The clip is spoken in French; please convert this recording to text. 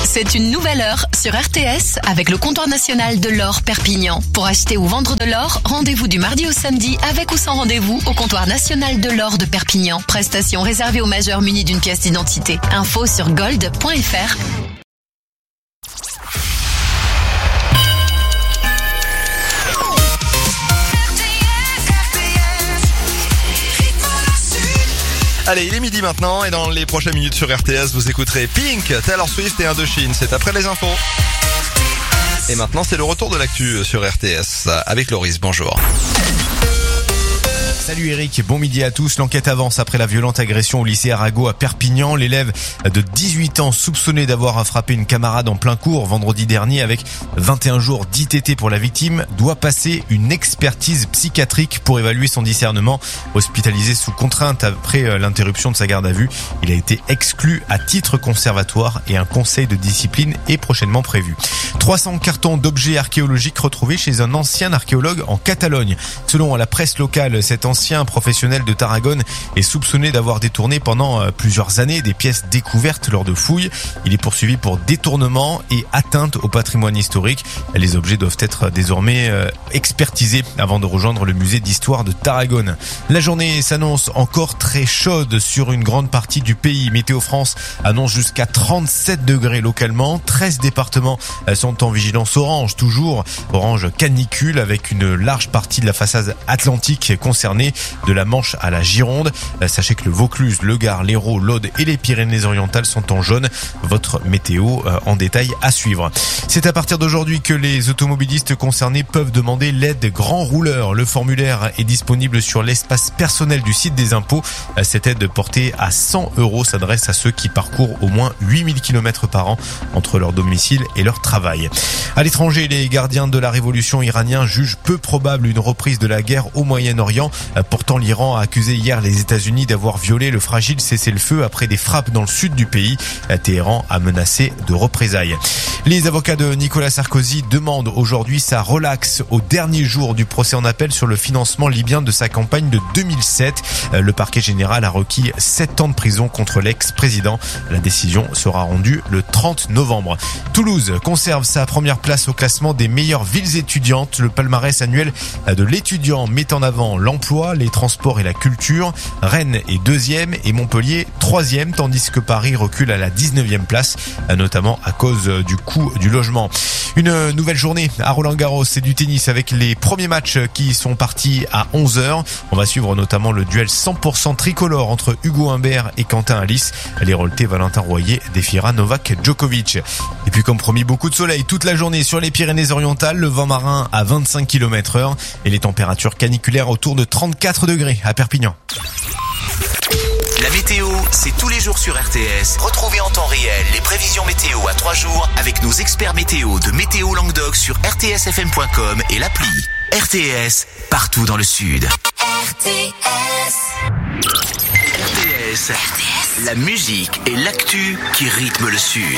C'est une nouvelle heure sur RTS avec le comptoir national de l'or Perpignan. Pour acheter ou vendre de l'or, rendez-vous du mardi au samedi avec ou sans rendez-vous au comptoir national de l'or de Perpignan. Prestation réservée aux majeurs munis d'une pièce d'identité. Info sur gold.fr. Allez, il est midi maintenant et dans les prochaines minutes sur RTS, vous écouterez Pink, Taylor Swift et Indochine. C'est après les infos. Et maintenant, c'est le retour de l'actu sur RTS avec Loris. Bonjour. Salut Eric, bon midi à tous. L'enquête avance après la violente agression au lycée Arago à Perpignan. L'élève de 18 ans soupçonné d'avoir frappé une camarade en plein cours vendredi dernier avec 21 jours d'ITT pour la victime doit passer une expertise psychiatrique pour évaluer son discernement. Hospitalisé sous contrainte après l'interruption de sa garde à vue, il a été exclu à titre conservatoire et un conseil de discipline est prochainement prévu. 300 cartons d'objets archéologiques retrouvés chez un ancien archéologue en Catalogne. Selon la presse locale, cet ancien professionnel de Tarragone est soupçonné d'avoir détourné pendant plusieurs années des pièces découvertes lors de fouilles. Il est poursuivi pour détournement et atteinte au patrimoine historique. Les objets doivent être désormais expertisés avant de rejoindre le musée d'histoire de Tarragone. La journée s'annonce encore très chaude sur une grande partie du pays. Météo France annonce jusqu'à 37 degrés localement. 13 départements sont en vigilance orange, toujours orange canicule avec une large partie de la façade atlantique concernée, de la Manche à la Gironde. Sachez que le Vaucluse, le Gard, l'Hérault, l'Aude et les Pyrénées-Orientales sont en jaune. Votre météo en détail à suivre. C'est à partir d'aujourd'hui que les automobilistes concernés peuvent demander l'aide grand rouleur. Le formulaire est disponible sur l'espace personnel du site des impôts. Cette aide portée à 100 € s'adresse à ceux qui parcourent au moins 8000 km par an entre leur domicile et leur travail. À l'étranger, les gardiens de la révolution iranienne jugent peu probable une reprise de la guerre au Moyen-Orient. Pourtant, l'Iran a accusé hier les États-Unis d'avoir violé le fragile cessez-le-feu après des frappes dans le sud du pays. Téhéran a menacé de représailles. Les avocats de Nicolas Sarkozy demandent aujourd'hui sa relaxe au dernier jour du procès en appel sur le financement libyen de sa campagne de 2007. Le parquet général a requis 7 ans de prison contre l'ex-président. La décision sera rendue le 30 novembre. Toulouse conserve sa première place au classement des meilleures villes étudiantes. Le palmarès annuel de l'étudiant met en avant l'emploi, les transports et la culture. Rennes est 2e et Montpellier 3e, tandis que Paris recule à la 19e place, notamment à cause du coût du logement. Une nouvelle journée à Roland-Garros, c'est du tennis avec les premiers matchs qui sont partis à 11h. On va suivre notamment le duel 100% tricolore entre Hugo Humbert et Quentin Alice. L'Héraultais Valentin Royer défiera Novak Djokovic. Et puis comme promis, beaucoup de soleil toute la journée sur les Pyrénées-Orientales, le vent marin à 25 km/h et les températures caniculaires autour de 34 degrés à Perpignan. La météo, c'est tous les jours sur RTS. Retrouvez en temps réel les prévisions météo à 3 jours avec nos experts météo de Météo Languedoc sur rtsfm.com et l'appli. RTS, partout dans le sud. RTS, la musique et l'actu qui rythment le sud.